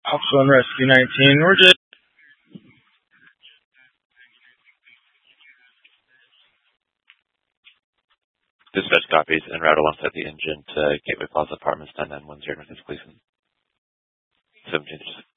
Alpha and Rescue 19, we're just Dispatch copies en route alongside the engine to Gateway Plaza Apartments 9910 Northeast Cleveland. 17